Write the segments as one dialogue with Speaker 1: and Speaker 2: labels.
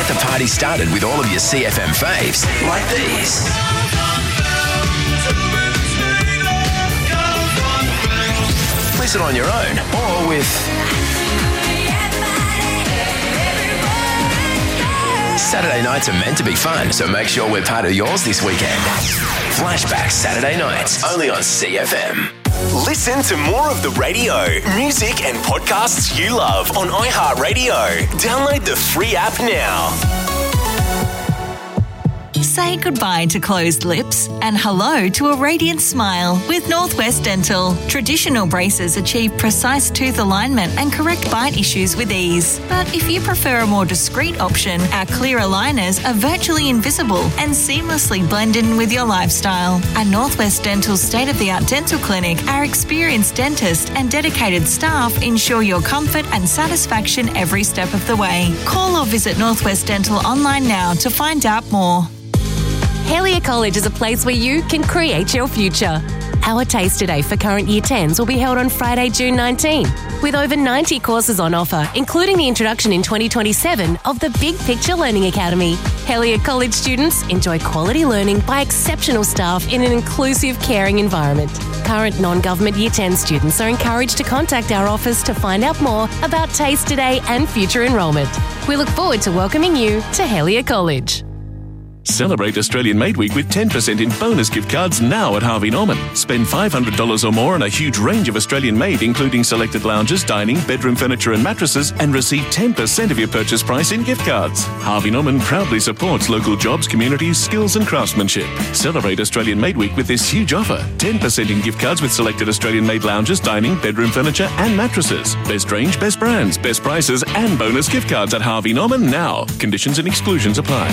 Speaker 1: Get the party started with all of your CFM faves, like these. Listen on your own or with Saturday nights are meant to be fun, so make sure we're part of yours this weekend. Flashback Saturday nights, only on CFM.
Speaker 2: Listen to more of the radio, music and podcasts you love on iHeartRadio. Download the free app now.
Speaker 3: Say goodbye to closed lips and hello to a radiant smile with Northwest Dental. Traditional braces achieve precise tooth alignment and correct bite issues with ease. But if you prefer a more discreet option, our clear aligners are virtually invisible and seamlessly blend in with your lifestyle. At Northwest Dental's state-of-the-art dental clinic, our experienced dentist and dedicated staff ensure your comfort and satisfaction every step of the way. Call or visit Northwest Dental online now to find out more.
Speaker 4: Helier College is a place where you can create your future. Our Taste Today for current Year 10s will be held on Friday, June 19, with over 90 courses on offer, including the introduction in 2027 of the Big Picture Learning Academy. Helier College students enjoy quality learning by exceptional staff in an inclusive, caring environment. Current non-government Year 10 students are encouraged to contact our office to find out more about Taste Today and future enrolment. We look forward to welcoming you to Helier College.
Speaker 5: Celebrate Australian Made Week with 10% in bonus gift cards now at Harvey Norman. Spend $500 or more on a huge range of Australian made, including selected lounges, dining, bedroom furniture and mattresses, and receive 10% of your purchase price in gift cards. Harvey Norman proudly supports local jobs, communities, skills and craftsmanship. Celebrate Australian Made Week with this huge offer. 10% in gift cards with selected Australian made lounges, dining, bedroom furniture and mattresses. Best range, best brands, best prices and bonus gift cards at Harvey Norman now. Conditions and exclusions apply.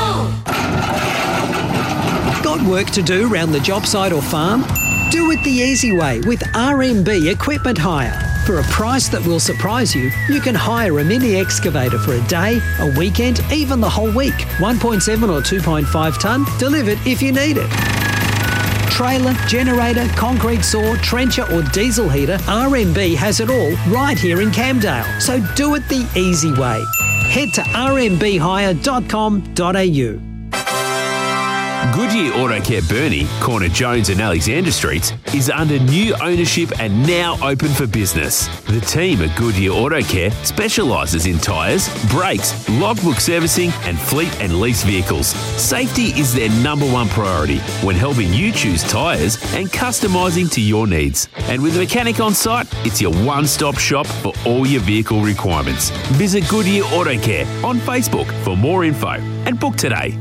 Speaker 6: Got work to do around the job site or farm? Do it the easy way with RMB Equipment Hire. For a price that will surprise you, you can hire a mini excavator for a day, a weekend, even the whole week. 1.7 or 2.5 tonne, delivered if you need it. Trailer, generator, concrete saw, trencher or diesel heater, RMB has it all right here in Camdale. So do it the easy way. Head to rmbhire.com.au.
Speaker 7: Goodyear Autocare Burnie, corner Jones and Alexander Streets, is under new ownership and now open for business. The team at Goodyear Autocare specialises in tyres, brakes, logbook servicing and fleet and lease vehicles. Safety is their number one priority when helping you choose tyres and customising to your needs. And with a mechanic on site, it's your one-stop shop for all your vehicle requirements. Visit Goodyear Autocare on Facebook for more info and book today.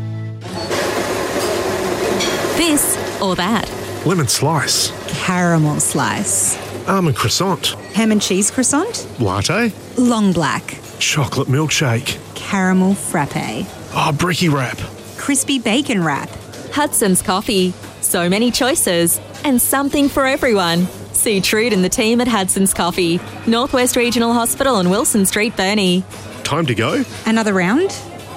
Speaker 8: This or that.
Speaker 9: Lemon slice.
Speaker 8: Caramel slice.
Speaker 9: Almond croissant.
Speaker 8: Ham and cheese croissant.
Speaker 9: Latte.
Speaker 8: Long black.
Speaker 9: Chocolate milkshake.
Speaker 8: Caramel frappe.
Speaker 9: Oh, bricky wrap.
Speaker 8: Crispy bacon wrap.
Speaker 10: Hudson's Coffee. So many choices and something for everyone. See Trude and the team at Hudson's Coffee. Northwest Regional Hospital on Wilson Street, Burnie.
Speaker 9: Time to go?
Speaker 8: Another round?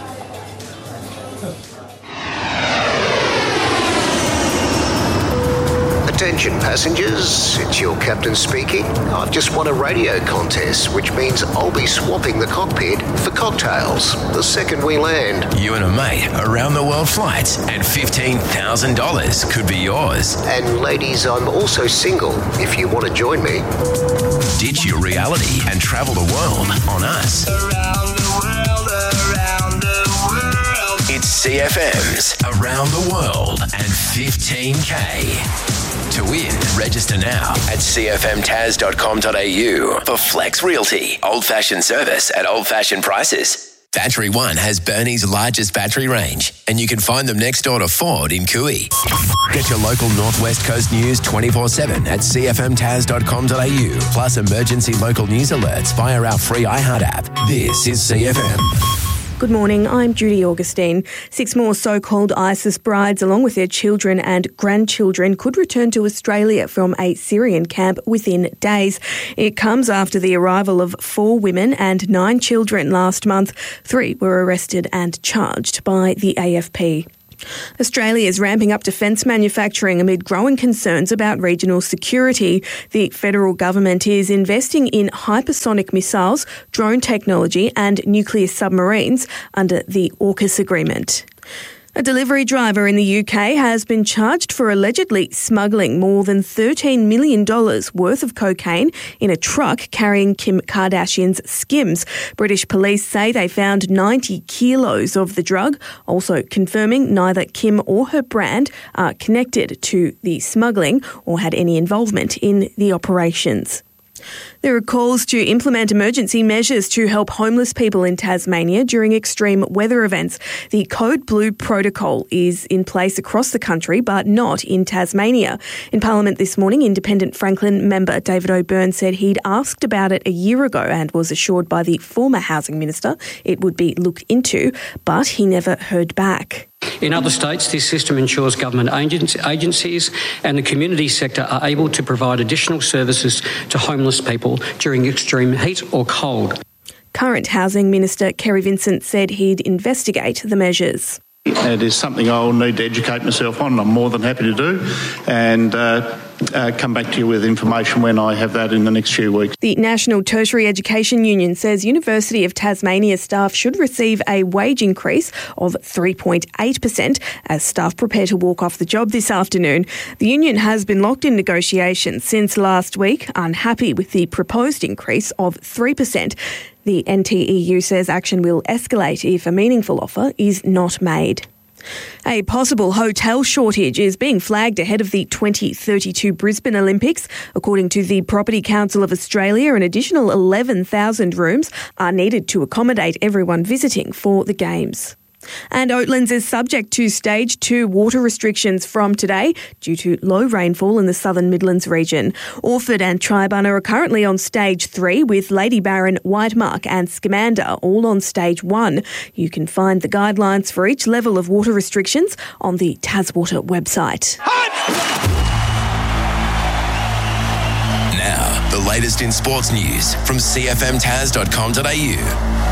Speaker 11: Attention passengers, it's your captain speaking. I've just won a radio contest, which means I'll be swapping the cockpit for cocktails the second we land.
Speaker 1: You and a mate, around the world flights, and $15,000 could be yours.
Speaker 11: And ladies, I'm also single, if you want to join me.
Speaker 1: Ditch your reality and travel the world on us.
Speaker 2: Around the world, around the world.
Speaker 1: It's CFM's Around the World and 15K. To win, register now at cfmtaz.com.au for Flex Realty, old-fashioned service at old-fashioned prices. Battery One has Burnie's largest battery range, and you can find them next door to Ford in Cooey. Get your local Northwest Coast news 24/7 at cfmtaz.com.au, plus emergency local news alerts via our free iHeart app. This is CFM.
Speaker 12: Good morning, I'm Judy Augustine. 6 more so-called ISIS brides, along with their children and grandchildren, could return to Australia from a Syrian camp within days. It comes after the arrival of 4 women and 9 children last month. 3 were arrested and charged by the AFP. Australia is ramping up defence manufacturing amid growing concerns about regional security. The federal government is investing in hypersonic missiles, drone technology and nuclear submarines under the AUKUS agreement. A delivery driver in the UK has been charged for allegedly smuggling more than $13 million worth of cocaine in a truck carrying Kim Kardashian's Skims. British police say they found 90 kilos of the drug, also confirming neither Kim or her brand are connected to the smuggling or had any involvement in the operations. There are calls to implement emergency measures to help homeless people in Tasmania during extreme weather events. The Code Blue protocol is in place across the country, but not in Tasmania. In Parliament this morning, Independent Franklin member David O'Byrne said he'd asked about it a year ago and was assured by the former Housing Minister it would be looked into, but he never heard back.
Speaker 13: In other states, this system ensures government agencies and the community sector are able to provide additional services to homeless people during extreme heat or cold.
Speaker 12: Current Housing Minister Kerry Vincent said he'd investigate the measures.
Speaker 14: It is something I'll need to educate myself on. I'm more than happy to do and come back to you with information when I have that in the next few weeks.
Speaker 12: The National Tertiary Education Union says University of Tasmania staff should receive a wage increase of 3.8% as staff prepare to walk off the job this afternoon. The union has been locked in negotiations since last week, unhappy with the proposed increase of 3%. The NTEU says action will escalate if a meaningful offer is not made. A possible hotel shortage is being flagged ahead of the 2032 Brisbane Olympics. According to the Property Council of Australia, an additional 11,000 rooms are needed to accommodate everyone visiting for the Games. And Oatlands is subject to Stage 2 water restrictions from today due to low rainfall in the Southern Midlands region. Orford and Tribunna are currently on Stage 3 with Lady Baron, Whitemark and Scamander all on Stage 1. You can find the guidelines for each level of water restrictions on the Taswater website.
Speaker 1: Now, the latest in sports news from cfmtas.com.au.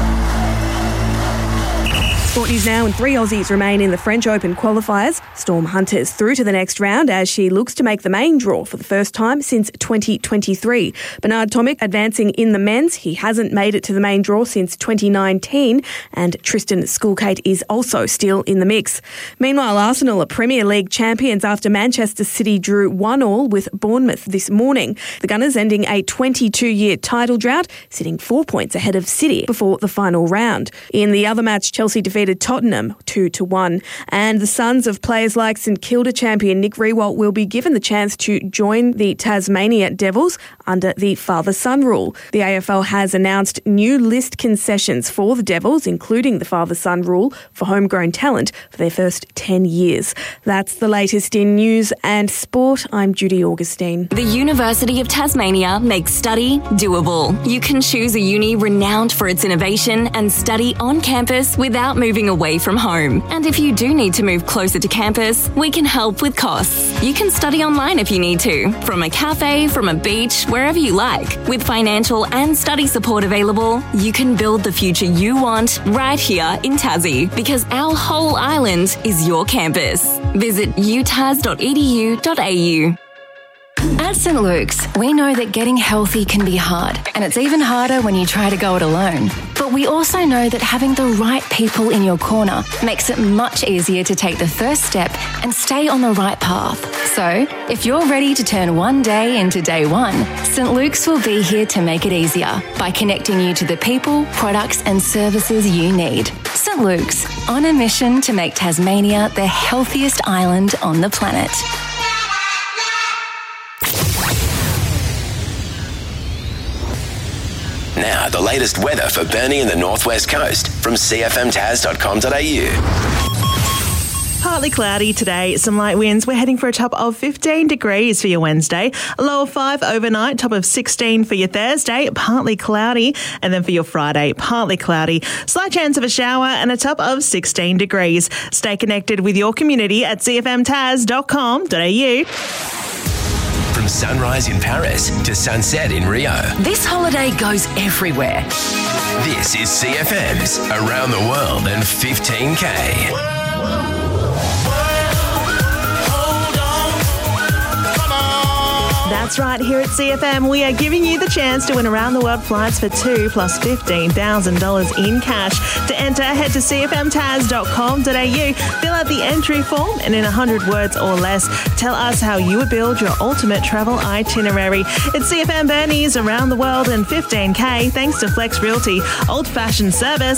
Speaker 12: Sport news now, and 3 Aussies remain in the French Open qualifiers. Storm Hunter's through to the next round as she looks to make the main draw for the first time since 2023. Bernard Tomic advancing in the men's. He hasn't made it to the main draw since 2019, and Tristan Skulkate is also still in the mix. Meanwhile, Arsenal are Premier League champions after Manchester City drew 1-1 with Bournemouth this morning. The Gunners ending a 22-year title drought, sitting 4 points ahead of City before the final round. In the other match, Chelsea defeated Tottenham 2-1. And the sons of players like St Kilda champion Nick Riewoldt will be given the chance to join the Tasmania Devils under the father-son rule. The AFL has announced new list concessions for the Devils, including the father-son rule for homegrown talent for their first 10 years. That's the latest in news and sport. I'm Judy Augustine.
Speaker 10: The University of Tasmania makes study doable. You can choose a uni renowned for its innovation and study on campus without moving away from home. And if you do need to move closer to campus, we can help with costs. You can study online if you need to, from a cafe, from a beach, wherever you like. With financial and study support available, you can build the future you want right here in Tassie, because our whole island is your campus. Visit utas.edu.au.
Speaker 15: At St Luke's, we know that getting healthy can be hard, and it's even harder when you try to go it alone. But we also know that having the right people in your corner makes it much easier to take the first step and stay on the right path. So, if you're ready to turn one day into day one, St Luke's will be here to make it easier by connecting you to the people, products and services you need. St Luke's, on a mission to make Tasmania the healthiest island on the planet.
Speaker 1: Now, the latest weather for Burnie and the Northwest Coast from cfmtas.com.au.
Speaker 16: Partly cloudy today, some light winds. We're heading for a top of 15 degrees for your Wednesday, a low of 5 overnight, top of 16 for your Thursday, partly cloudy, and then for your Friday, partly cloudy, slight chance of a shower and a top of 16 degrees. Stay connected with your community at cfmtas.com.au.
Speaker 1: From sunrise in Paris to sunset in Rio,
Speaker 17: this holiday goes everywhere.
Speaker 1: This is CFM's Around the World in 15K.
Speaker 16: That's right, here at CFM, we are giving you the chance to win around-the-world flights for 2 plus $15,000 in cash. To enter, head to cfmtaz.com.au, fill out the entry form, and in 100 words or less, tell us how you would build your ultimate travel itinerary. It's CFM Bernie's Around the World and 15K, thanks to Flex Realty, old-fashioned service